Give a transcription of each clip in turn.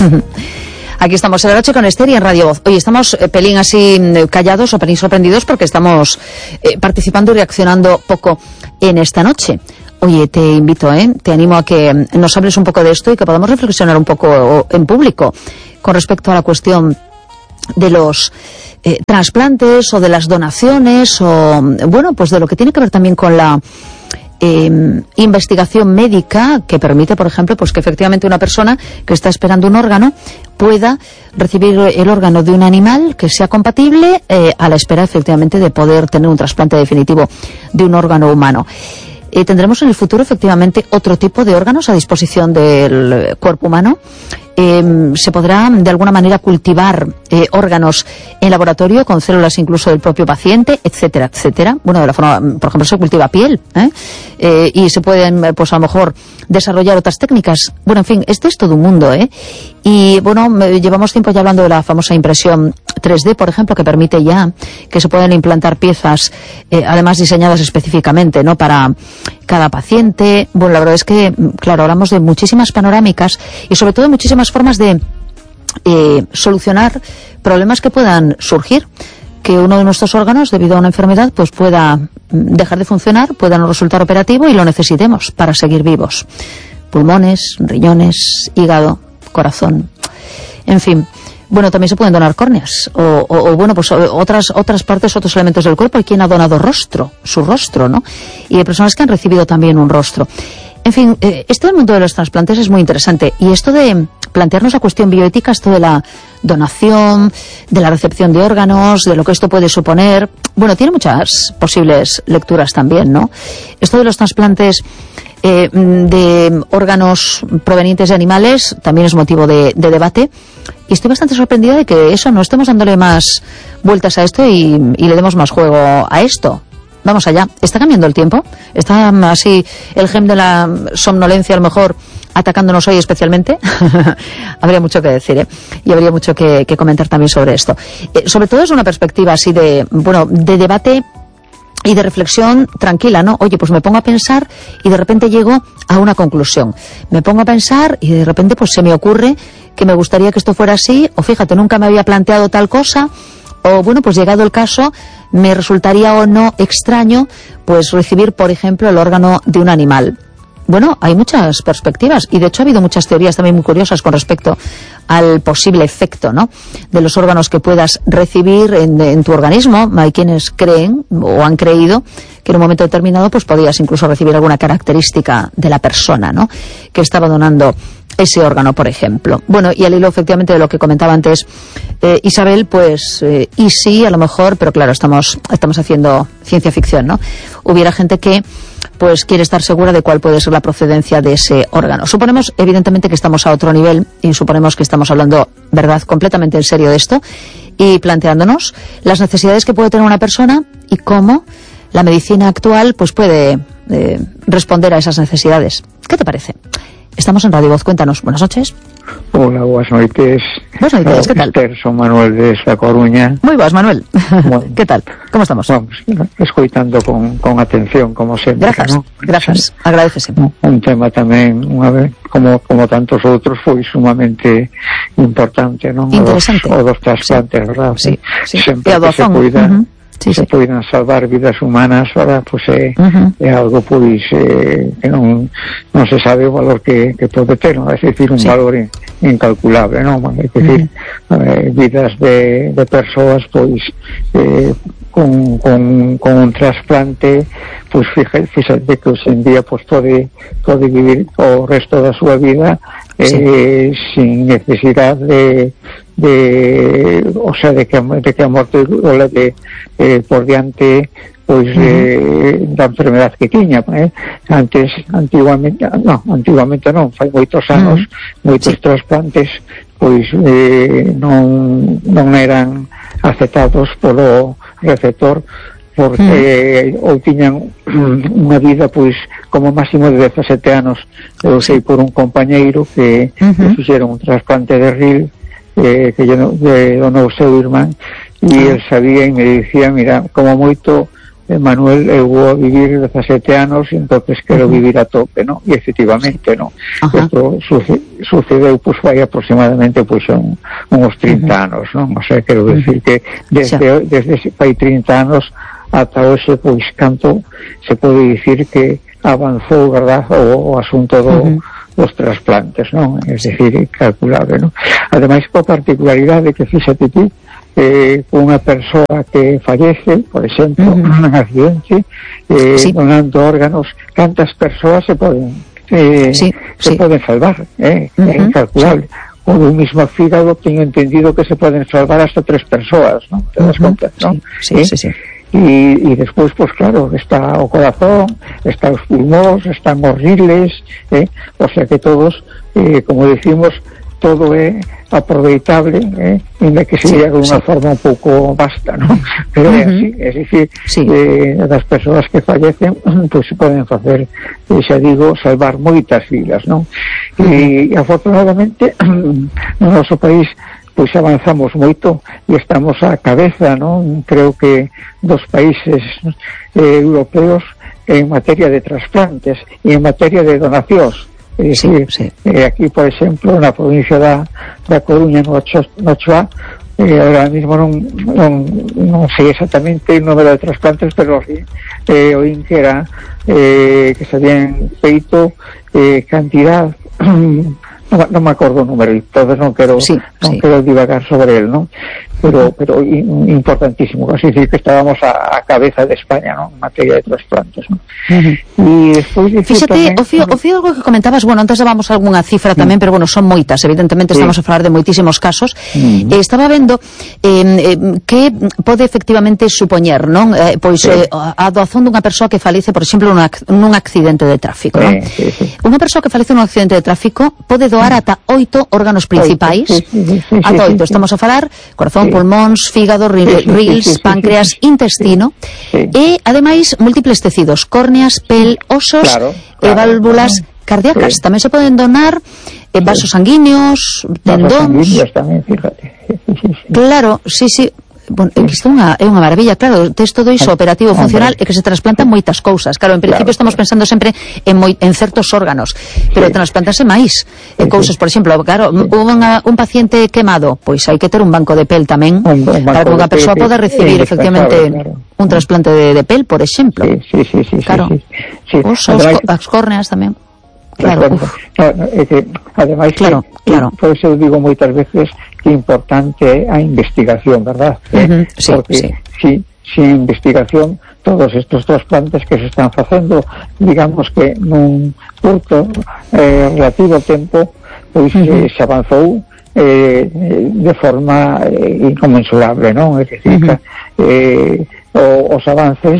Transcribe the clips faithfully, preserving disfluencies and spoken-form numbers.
Aquí estamos en la noche con Esther y en Radio Voz. Hoy estamos eh, pelín así eh, callados o pelín sorprendidos porque estamos eh, participando y reaccionando poco en esta noche. Oye, te invito, ¿eh? te animo a que nos hables un poco de esto y que podamos reflexionar un poco en público con respecto a la cuestión de los eh, trasplantes o de las donaciones o, bueno, pues de lo que tiene que ver también con la eh, investigación médica que permite, por ejemplo, pues que efectivamente una persona que está esperando un órgano pueda recibir el órgano de un animal que sea compatible eh, a la espera, efectivamente, de poder tener un trasplante definitivo de un órgano humano. Eh, tendremos en el futuro, efectivamente, otro tipo de órganos a disposición del cuerpo humano. Eh, se podrá, de alguna manera, cultivar eh, órganos en laboratorio con células incluso del propio paciente, etcétera, etcétera. Bueno, de la forma, por ejemplo, se cultiva piel, ¿eh? Eh, y se pueden, pues a lo mejor, desarrollar otras técnicas. Bueno, en fin, este es todo un mundo, ¿eh? Y, bueno, llevamos tiempo ya hablando de la famosa impresión tres D, por ejemplo, que permite ya que se puedan implantar piezas, eh, además diseñadas específicamente, ¿no?, para cada paciente. Bueno, la verdad es que, claro, hablamos de muchísimas panorámicas y sobre todo de muchísimas formas de eh, solucionar problemas que puedan surgir, que uno de nuestros órganos, debido a una enfermedad, pues pueda dejar de funcionar, pueda no resultar operativo y lo necesitemos para seguir vivos. Pulmones, riñones, hígado, corazón, en fin. Bueno, también se pueden donar córneas o, o, o bueno, pues otras otras partes, otros elementos del cuerpo. Hay quien ha donado rostro, su rostro, ¿no? Y hay personas que han recibido también un rostro. En fin, eh, esto del mundo de los trasplantes es muy interesante. Y esto de plantearnos la cuestión bioética, esto de la donación, de la recepción de órganos, de lo que esto puede suponer, bueno, tiene muchas posibles lecturas también, ¿no? Esto de los trasplantes eh, de órganos provenientes de animales también es motivo de, de debate. Y estoy bastante sorprendida de que eso, no estemos dándole más vueltas a esto y, y le demos más juego a esto. Vamos allá. ¿Está cambiando el tiempo? ¿Está así el gen de la somnolencia a lo mejor atacándonos hoy especialmente? Habría mucho que decir, ¿eh? Y habría mucho que, que comentar también sobre esto. Eh, sobre todo es una perspectiva así de, bueno, de debate y de reflexión tranquila, ¿no? Oye, pues me pongo a pensar y de repente llego a una conclusión. Me pongo a pensar y de repente pues se me ocurre que me gustaría que esto fuera así, o fíjate, nunca me había planteado tal cosa, o bueno, pues llegado el caso, me resultaría o no extraño pues recibir, por ejemplo, el órgano de un animal. Bueno, hay muchas perspectivas y de hecho ha habido muchas teorías también muy curiosas con respecto al posible efecto, ¿no?, de los órganos que puedas recibir en, en tu organismo. Hay quienes creen o han creído que en un momento determinado pues podías incluso recibir alguna característica de la persona, ¿no?, que estaba donando ese órgano, por ejemplo. Bueno, y al hilo efectivamente de lo que comentaba antes eh, Isabel, pues eh, y sí, a lo mejor, pero claro, estamos estamos haciendo ciencia ficción, ¿no? Hubiera gente que pues quiere estar segura de cuál puede ser la procedencia de ese órgano. Suponemos, evidentemente, que estamos a otro nivel y suponemos que estamos hablando, verdad, completamente en serio de esto y planteándonos las necesidades que puede tener una persona y cómo la medicina actual pues puede eh, responder a esas necesidades. ¿Qué te parece? Estamos en Radio Voz, cuéntanos. Buenas noches. Hola, buenas noites. Buenas noites, ¿qué tal? Esther, son Manuel desde A Coruña. Muy buenas, Manuel. Bueno, ¿qué tal? ¿Cómo estamos? Vamos, escoitando con, con atención, como sempre. Gracias, ¿no? gracias, agradecese. Un tema tamén, unha vez, como, como tantos outros, foi sumamente importante, non? Interesante. O dos, o dos trasplantes, sí, verdad? Sí, sí. Sempre que se cuida... Uh-huh. Sí, se sí. Poden salvar vidas humanas, ahora pues é, uh-huh. é algo pois eh, que non, non se sabe o valor que, que pode ter, non? É dicir, un sí. valor in, incalculable, non? É dicir, uh-huh. eh, vidas de, de persoas pois eh, con, con, con un trasplante, pois fíjate, fíjate que hoxe en día pois pode, pode vivir o resto da súa vida eh, sí. sin necesidade de de, o sea, de que, de que a morte o leve eh, por diante pois uh-huh. eh, da enfermedad que tiña, eh? Antes, antiguamente, no, antiguamente non, fai moitos anos, uh-huh. moitos sí. trasplantes pois eh, non, non eran aceptados polo receptor porque uh-huh. ou tiñan unha vida pois como máximo de dezasete anos. Eu sei por un compañeiro que, uh-huh. que fixeron un trasplante de ril eh, que yo no, de donou seu irmán e ah. el sabía e me dicía, mira, como moito Manuel, eu vou a vivir dezasete anos e entonces quero uh -huh. vivir a tope, ¿no? E efectivamente, ¿no? Uh -huh. Isto suce, sucedeu, pois, vai aproximadamente, pois, un, uns trinta uh -huh. anos, ¿no? O sea, quero decir que desde, sí. desde vai trinta anos ata hoxe, pois, canto se pode dicir que avanzou, verdad, o, o asunto do, uh -huh. dos trasplantes, ¿no? Es decir, calculable, ¿no? Ademais, coa particularidade que fíxate ti, eh, unha persoa que fallece, por exemplo, uh -huh. nun accidente, eh, sí. donando órganos, cantas persoas se poden eh, sí, se sí. poden salvar, eh? Uh -huh. É incalculable. Sí. O do mismo fígado teño entendido que se poden salvar hasta tres persoas, ¿no? Te das uh -huh. conta, ¿no? Sí, sí, ¿Eh? sí, sí. Y, y despois, pues claro, está o corazón, está os pulmóns, están os riles, eh? O sea que todos, eh, como decimos, todo é aproveitable, eh? Ainda que sería de unha sí. forma un pouco vasta, ¿no? Pero uh -huh. é así, é dicir, sí. eh, das persoas que fallecen, pois pues, se poden facer, eh, xa digo, salvar moitas vidas, ¿no? Uh -huh. E afortunadamente no noso país pois avanzamos moito e estamos á cabeza, non? Creo que dos países eh, europeos en materia de trasplantes e en materia de donacións. É dicir, sí, sí. eh, aquí, por exemplo, na provincia da, da Coruña, no Ochoa, eh, ahora mismo non, non, non sei exactamente o número de trasplantes, pero eh, oín que era eh, que se habían feito eh, cantidad non, non me acordo o número, entonces non quero sí, non sí. quero divagar sobre él, ¿no? Pero pero in, importantísimo, así decir que estábamos a, a cabeza de España, ¿no? En materia de trasplantes, ¿no? Uh -huh. Y despois fíxate, tamén, o fío, o fío algo que comentabas, bueno, antes dábamos algunha cifra tamén, uh -huh. pero bueno, son moitas, evidentemente estamos sí. a falar de moitísimos casos. Uh -huh. eh, estaba vendo eh, eh, que pode efectivamente supoñer, non? Eh, pois sí. eh, a doazón dunha persoa que falece, por exemplo, nun, nun accidente de tráfico, sí, non? Sí, sí. Unha persoa que falece nun accidente de tráfico pode doar ata oito órganos principais, sí, sí, sí, sí, ata oito, sí, sí. estamos a falar corazón, sí. pulmóns, fígado, rils, sí, sí, sí, sí, páncreas, sí, sí, intestino, sí. e ademais múltiples tecidos, córneas, pel, osos claro, e claro, válvulas claro. cardíacas. Sí. Tamén se poden donar eh, vasos sanguíneos, tendóns. Vasos sanguíneos tamén, fíjate. Sí, sí, sí. Claro, sí, sí. Bueno, isto é unha, é unha maravilla, claro, tes todo iso operativo funcional e que se trasplantan moitas cousas. Claro, en principio claro, estamos pensando sempre en, moi, en certos órganos, pero sí. transplantarse máis sí, cousas, por exemplo, claro, sí. unha, un paciente quemado, pois hai que ter un banco de pel tamén, un, un para que unha persoa poda recibir sí, efectivamente claro. un trasplante de, de pel, por exemplo. Sí, sí, sí, sí, claro. sí, sí. Os, os, as córneas tamén. Claro, no, no, é que, ademais, claro, que, claro. por eso digo moitas veces que é importante a investigación, verdad? Uh -huh, sí, porque sí. si, sin investigación todos estos trasplantes que se están facendo, digamos que nun curto eh, relativo tempo, pois uh -huh. eh, se avanzou eh, de forma eh, inconmensurable, non? É dicir, uh -huh. eh, o, os avances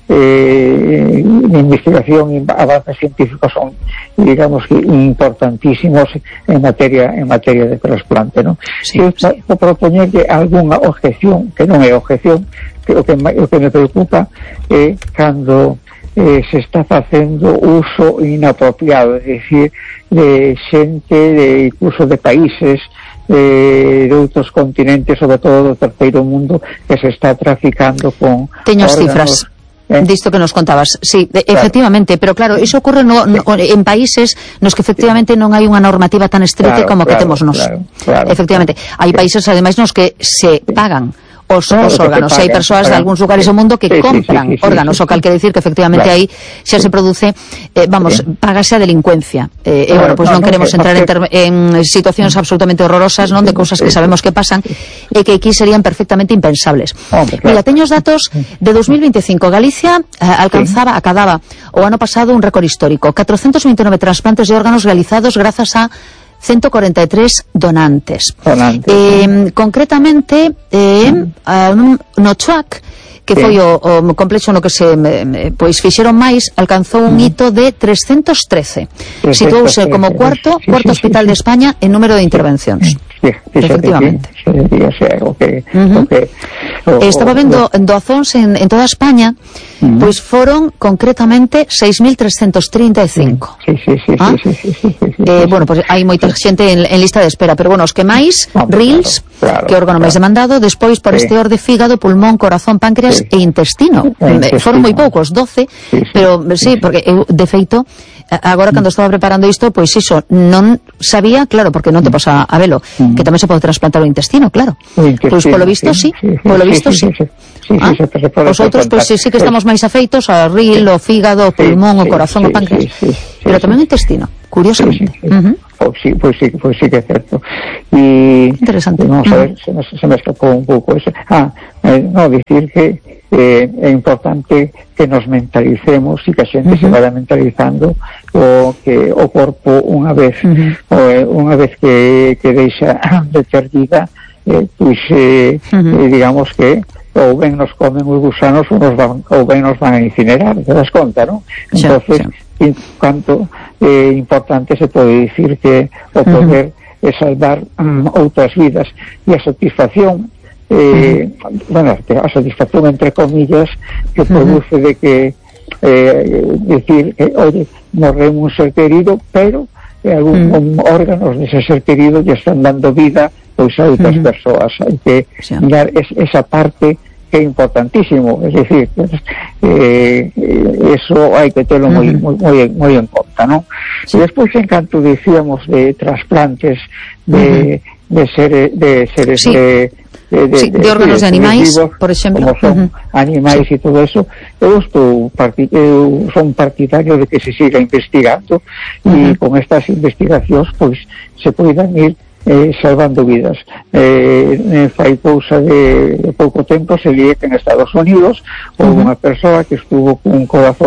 eh, de investigación e avances científicos son, digamos, que importantísimos en materia en materia de trasplante, ¿no? Sí, eu sí. propoñer que algunha objeción, que non é objeción, que o que, o que me preocupa é cando eh, se está facendo uso inapropiado, é dicir, de xente de incluso de países eh, de outros continentes, sobre todo do terceiro mundo, que se está traficando con Teño as cifras ¿Eh? disto que nos contabas, sí, claro. efectivamente, pero claro, iso ocurre no, no, en países nos que efectivamente non hai unha normativa tan estrita claro, como claro, que temos nos. Claro, claro, efectivamente, claro. hai países ademais nos que se pagan os, claro, os órganos, hai persoas de algúns lugares do mundo que sí, compran sí, sí, sí, órganos, sí, sí, o cal quere decir que efectivamente claro. aí xa se produce, eh, vamos, sí. págase a delincuencia, eh, claro, e bueno, pois pues no, non queremos no, entrar no, en, en situacións absolutamente horrorosas, non, de cousas que sabemos que pasan e que aquí serían perfectamente impensables. Hombre, claro. Mira, teño os datos de dos mil veinticinco. Galicia eh, alcanzaba, sí. acadaba o ano pasado un récord histórico, catrocentos vinte e nove trasplantes de órganos realizados grazas a ciento cuarenta y tres donantes. donantes. Eh, concretamente, eh, um, no Chuac, que sí. foi o, o complexo no que se eh, pois fixeron máis, alcanzou un hito de trescientos trece. Situouse como cuarto, sí, cuarto sí, hospital sí, sí. de España en número de intervencións. efectivamente. Que, o sea, o que, uh-huh. o que, o, Estaba o, vendo o, doazóns en, en toda España, uh-huh. pois foron concretamente seis mil trescentos trinta e cinco. Sí, sí, sí, ¿Ah? sí, sí, sí, sí, sí, sí, eh, sí. Bueno, pois pues hai moita xente en, en lista de espera, pero bueno, os que máis, Vamos, Rils, claro, claro, que órgano claro. máis demandado, despois por Sí. este orde fígado, pulmón, corazón, páncreas Sí. e intestino. E intestino. Foron moi poucos, doce, sí, sí, pero sí, sí, sí. porque eu, de feito, agora cando estaba preparando isto, pois iso, non sabía, claro, porque non te posa a velo, Mm. que tamén se pode trasplantar o intestino, claro. O intestino, Pois polo visto sí, sí, sí, polo sí, visto sí, sí. sí, sí, sí, Ah, sí, se te pode os outros, pois sí, sí que estamos máis afeitos ao ril, o fígado, o Sí, pulmón, o sí, corazón, sí, o páncreas, sí, sí, sí, pero sí, tamén o sí. intestino, curiosamente. Sí, sí, sí. Uh-huh. Pues sí, pues sí, pues sí que es cierto. Y Interesante. vamos a Uh-huh. ver, se me, se me escapó un pouco eso. Ah, eh, no, decir que eh, é importante que nos mentalicemos e que a xente uh-huh. se vaya mentalizando o que o corpo unha vez uh-huh. o, eh, unha vez que, que deixa de ter vida, eh, pois eh, uh-huh. eh, digamos que ou ben nos comen os gusanos ou, nos van, ou ben nos van a incinerar, te das conta, non? Entonces, sí, sí. Cuanto eh, importante se pode dicir que o poder uh-huh. é salvar um, outras vidas e a satisfacción eh, uh-huh. bueno, a satisfacción entre comillas que produce uh-huh. de que eh, decir que, oye, morremos un ser querido, pero eh, algún uh-huh. órganos de ese ser querido ya están dando vida pois a outras uh-huh. persoas. Hai que sí. mirar es, esa parte que é importantísimo, es decir, eh, eso hai que telo moi, uh-huh. moi, moi, moi en conta, non? Sí. E despois, en canto dicíamos de trasplantes de, uh-huh. de seres de seres sí. de De, de, sí, de, de órganos de, de animais, vivos, por exemplo, como son uh-huh. animais sí. e todo eso, eu estou parti eu son partidario de que se siga investigando uh-huh. e con estas investigacións pois se poidan ir eh, salvando vidas. Eh, fai cousa de, de pouco tempo se lie que en Estados Unidos houve uh-huh. unha persoa que estuvo cun corazón